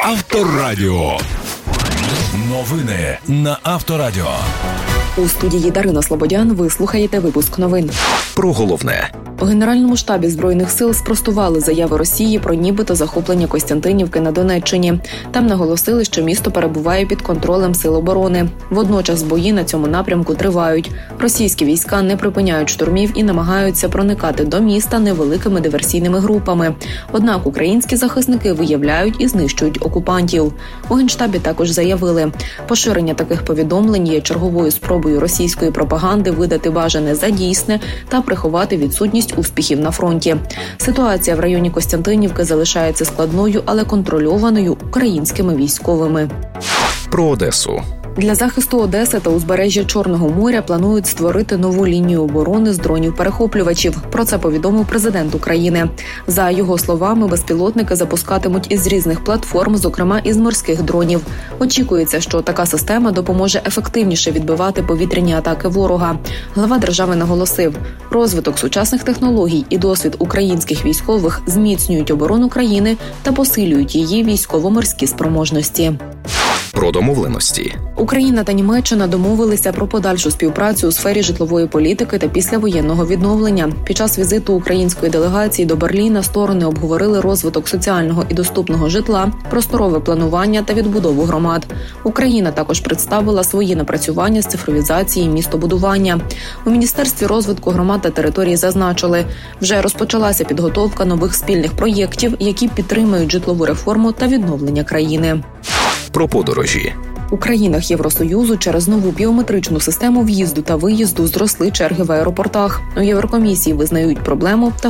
Авторадіо. Новини на Авторадіо. У студії Дарина Слободян ви слухаєте випуск новин. Про головне. У Генеральному штабі Збройних сил спростували заяви Росії про нібито захоплення Костянтинівки на Донеччині. Там наголосили, що місто перебуває під контролем сил оборони. Водночас бої на цьому напрямку тривають. Російські війська не припиняють штурмів і намагаються проникати до міста невеликими диверсійними групами. Однак українські захисники виявляють і знищують окупантів. У Генштабі також заявили, поширення таких повідомлень є черговою спробою російської пропаганди видати бажане за дійсне та приховати відсутність успіхів на фронті. Ситуація в районі Костянтинівки залишається складною, але контрольованою українськими військовими. Про Одесу. Для захисту Одеси та узбережжя Чорного моря планують створити нову лінію оборони з дронів-перехоплювачів. Про це повідомив президент України. За його словами, безпілотники запускатимуть із різних платформ, зокрема із морських дронів. Очікується, що така система допоможе ефективніше відбивати повітряні атаки ворога. Глава держави наголосив, розвиток сучасних технологій і досвід українських військових зміцнюють оборону країни та посилюють її військово-морські спроможності. Про домовленості. Україна та Німеччина домовилися про подальшу співпрацю у сфері житлової політики та післявоєнного відновлення. Під час візиту української делегації до Берліна сторони обговорили розвиток соціального і доступного житла, просторове планування та відбудову громад. Україна також представила свої напрацювання з цифровізації і містобудування. У Міністерстві розвитку громад та територій зазначили, вже розпочалася підготовка нових спільних проєктів, які підтримують житлову реформу та відновлення країни. Про подорожі. У країнах Євросоюзу через нову біометричну систему в'їзду та виїзду зросли черги в аеропортах. У Єврокомісії визнають проблему та